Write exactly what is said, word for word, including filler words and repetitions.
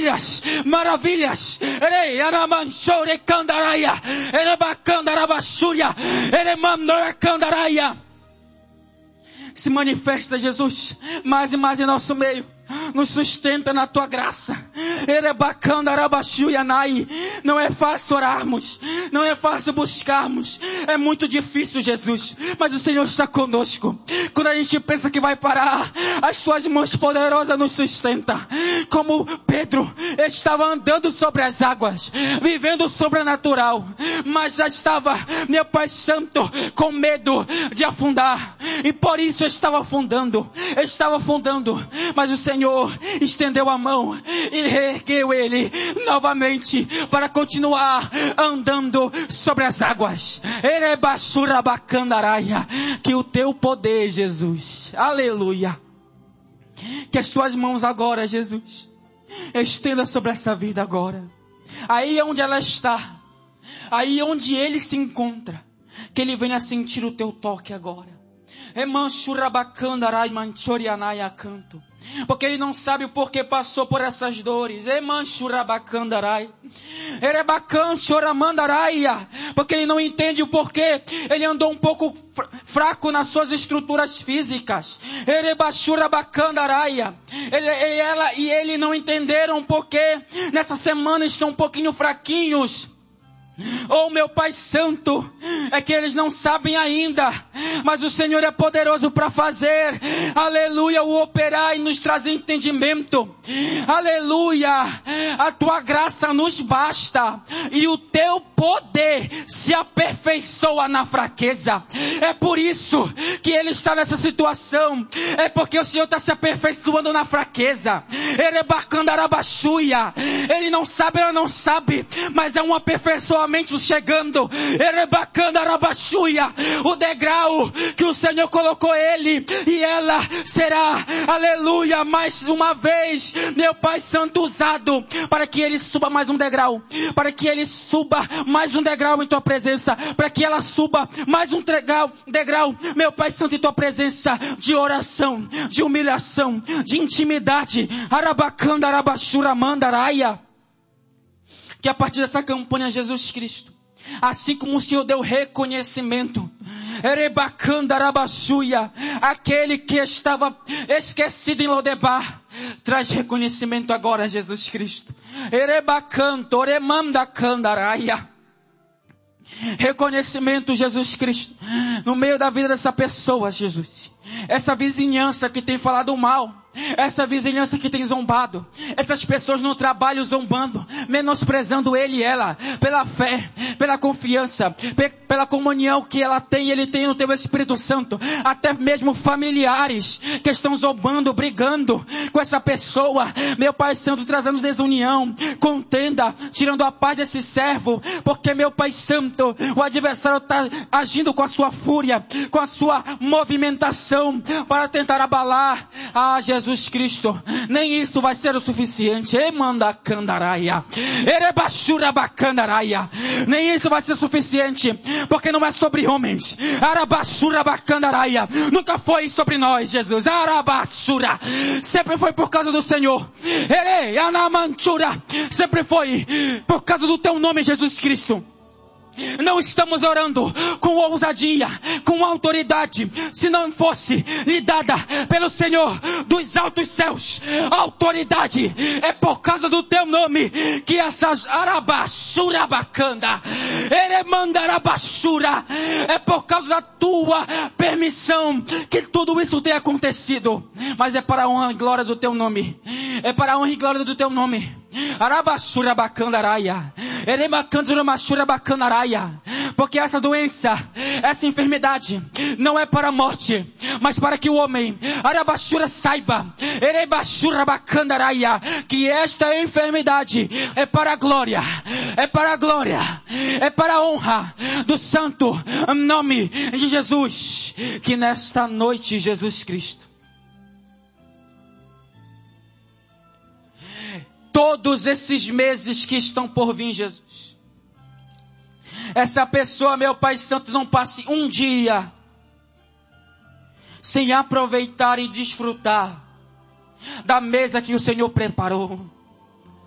maravilhas, maravilhas. Ele anamanchore candaraia, ele bacandarabachúria, ele mandou candaraia. Se manifesta, Jesus, mais e mais em nosso meio. Nos sustenta na tua graça. Não é fácil orarmos, não é fácil buscarmos, é muito difícil, Jesus, mas o Senhor está conosco. Quando a gente pensa que vai parar, as tuas mãos poderosas nos sustentam. Como Pedro estava andando sobre as águas, vivendo o sobrenatural, mas já estava, meu Pai Santo, com medo de afundar, e por isso estava afundando, estava afundando, mas o Senhor Senhor estendeu a mão e reergueu ele novamente para continuar andando sobre as águas. Que o teu poder, Jesus, aleluia, que as tuas mãos agora, Jesus, estenda sobre essa vida agora, aí onde ela está, aí onde ele se encontra, que ele venha sentir o teu toque agora. Porque ele não sabe o porquê passou por essas dores. Porque ele não entende o porquê ele andou um pouco fraco nas suas estruturas físicas. Ele, ela e ele não entenderam o porquê nessa semana estão um pouquinho fraquinhos. Oh, meu Pai Santo, é que eles não sabem ainda, mas o Senhor é poderoso para fazer, aleluia, o operar e nos trazer entendimento, aleluia, a tua graça nos basta, e o teu poder se aperfeiçoa na fraqueza. É por isso que ele está nessa situação, é porque o Senhor está se aperfeiçoando na fraqueza. Ele não sabe, ela não sabe, mas é um aperfeiçoamento chegando. O degrau que o Senhor colocou ele e ela será, aleluia, mais uma vez, meu Pai Santo, usado para que ele suba mais um degrau, para que ele suba mais um degrau em tua presença, para que ela suba mais um degrau, degrau, meu Pai Santo, em tua presença de oração, de humilhação, de intimidade. Arabacanda, arabachura, mandaraia. Que a partir dessa campanha, Jesus Cristo, assim como o Senhor deu reconhecimento, aquele que estava esquecido em Lodebar, traz reconhecimento agora, Jesus Cristo. Reconhecimento, Jesus Cristo, no meio da vida dessa pessoa, Jesus. Essa vizinhança que tem falado mal, essa vizinhança que tem zombado, essas pessoas no trabalho zombando, menosprezando ele e ela, pela fé, pela confiança, pe- pela comunhão que ela tem e ele tem no teu Espírito Santo, até mesmo familiares que estão zombando, brigando com essa pessoa, meu Pai Santo, trazendo desunião, contenda, tirando a paz desse servo, porque, meu Pai Santo, o adversário está agindo com a sua fúria, com a sua movimentação, para tentar abalar a Jesus Cristo. Nem isso vai ser o suficiente. Nem isso vai ser suficiente, porque não é sobre homens. Nunca foi sobre nós, Jesus. Sempre foi por causa do Senhor. Sempre foi por causa do teu nome, Jesus Cristo. Não estamos orando com ousadia, com autoridade, se não fosse lhe dada pelo Senhor dos altos céus. A autoridade é por causa do teu nome que essas arabaxurabacanda, eremandarabachura, é por causa da tua permissão que tudo isso tem acontecido. Mas é para a honra e glória do teu nome. É para a honra e glória do teu nome. Arabaxurabacandaraia, eremakanduramaxurabacandaraia. Porque essa doença, essa enfermidade não é para a morte, mas para que o homem, Arabashura, saiba, Erebashura Bacandaraia, que esta enfermidade é para a glória, é para a glória, é para a honra do santo nome de Jesus. Que nesta noite, Jesus Cristo, todos esses meses que estão por vir, Jesus, essa pessoa, meu Pai Santo, não passe um dia sem aproveitar e desfrutar da mesa que o Senhor preparou.